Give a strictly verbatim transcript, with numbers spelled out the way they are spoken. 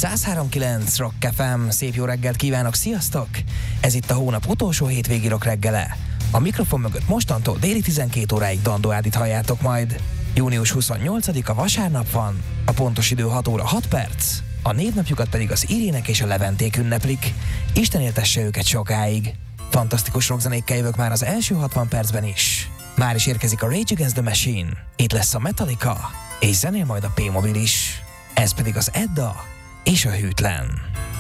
száz három kilenc Rock ef em, szép jó reggelt kívánok, sziasztok! Ez itt a hónap utolsó hétvégi rock reggele. A mikrofon mögött mostantól déli tizenkét óráig Dandó Ádit halljátok majd. június huszonnyolcadika vasárnap van, a pontos idő hat óra hat perc, a névnapjukat pedig az Irének és a Leventék ünneplik. Isten éltesse őket sokáig. Fantasztikus rockzenékkel jövök már az első hatvan percben is. Már is érkezik a Rage Against the Machine, itt lesz a Metallica, és zenél majd a P-Mobil is. Ez pedig az Edda és a Hűtlen.